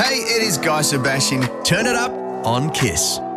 Hey, it is Guy Sebastian. Turn it up on Kiss.